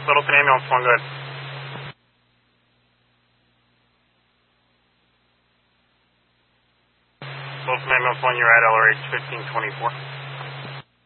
Littleton ambulance, one good. Littleton ambulance, one, you're at LRH 1524.